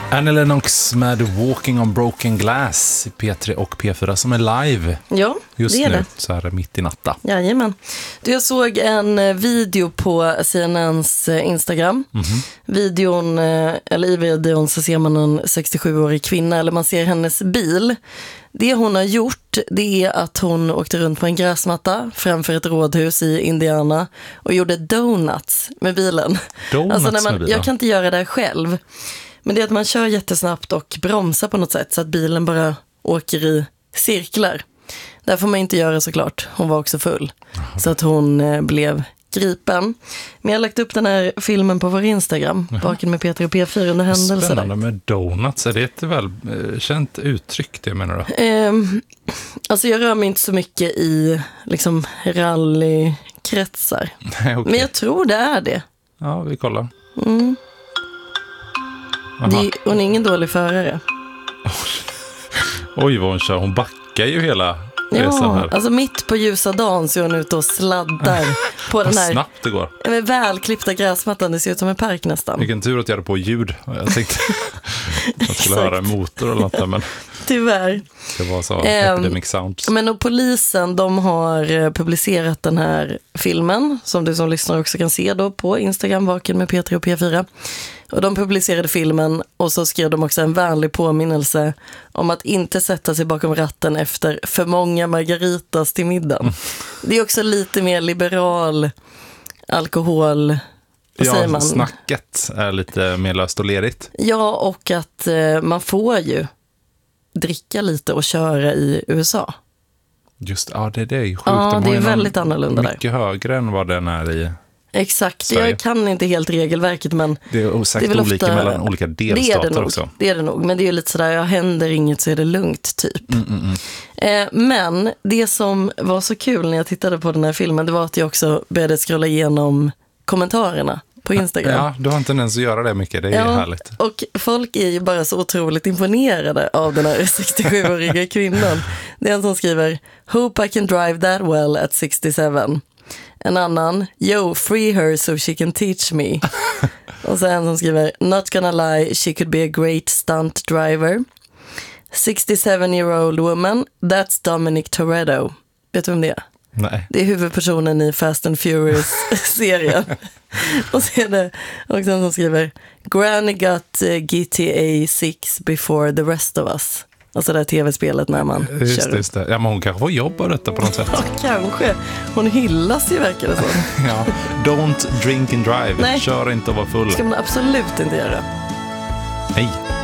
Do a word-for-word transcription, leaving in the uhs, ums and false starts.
Annie Lennox med Walking on Broken Glass i P tre och P fyra som är live. Ja, just det är nu, det. så här mitt i natta. Jajamän. Du, jag såg en video på C N N:s Instagram. Mm-hmm. Videon, eller i videon så ser man en sextiosjuårig kvinna, eller man ser hennes bil. Det hon har gjort, det är att hon åkte runt på en gräsmatta framför ett rådhus i Indiana och gjorde donuts med bilen. Donuts alltså när man, med bilen? Jag kan inte göra det själv. Men det är att man kör jättesnabbt och bromsar på något sätt så att bilen bara åker i cirklar. Där får man inte göra såklart. Hon var också full. Aha. Så att hon eh, blev gripen. Men jag har lagt upp den här filmen på vår Instagram. Aha. Vaken med P tre och P fyra under händelser. Spännande med donuts. Är det ett väl eh, känt uttryck det menar du? Eh, alltså jag rör mig inte så mycket i liksom rallykretsar. Nej, okay. Men jag tror det är det. Ja, vi kollar. Mm. Det, hon är ingen dålig förare. Oj, vad hon kör. Hon backar ju hela resan här. Ja, alltså mitt på ljusa dagen så är hon ute och sladdar på den här snabbt det går. Med välklippta gräsmattan. Det ser ut som en park nästan. Vilken tur att jag hade på ljud. Jag tänkte att jag skulle höra en motor eller något där, men tyvärr. Det var så um, Epidemic Sounds. Men och polisen, de har publicerat den här filmen som du som lyssnar också kan se då på Instagram, Vaken med P tre och P fyra. Och de publicerade filmen och så skrev de också en vänlig påminnelse om att inte sätta sig bakom ratten efter för många margaritas till middagen. Mm. Det är också lite mer liberal alkohol, vad ja, säger man? Snacket är lite mer löst och ledigt. Ja, och att eh, man får ju dricka lite och köra i U S A. Just, ja det, det är ju sjukt. Ja, De det är någon, väldigt annorlunda där. Mycket högre än vad den är i Exakt, Sverige. Jag kan inte helt regelverket, men det är säkert det är olika ofta, mellan olika delstater det är det nog, också. Det är det nog, men det är ju lite sådär, jag händer inget så är det lugnt typ. Mm, mm, mm. Eh, men det som var så kul när jag tittade på den här filmen, det var att jag också började scrolla igenom kommentarerna på Instagram. Ja, du har inte ens att göra det mycket, det är ja, härligt. Och folk är ju bara så otroligt imponerade av den här sextiosjuåriga kvinnan. Det är en som skriver, hope I can drive that well at sixty-seven. En annan, yo, free her so she can teach me. Och så en som skriver, not gonna lie, she could be a great stunt driver. sixty-seven-year-old woman, that's Dominic Toretto. Vet du vem det är? Nej. Det är huvudpersonen i Fast and Furious-serien. Och så är det också en som skriver, Granny got uh, G T A six before the rest of us. Alltså det här tv-spelet när man just kör. Det, just det. Ja, men hon kanske får jobba detta på något sätt. Ja, kanske. Hon hyllas ju verkligen så. Ja, don't drink and drive. Nej. Kör inte och var full. Det ska man absolut inte göra. Nej.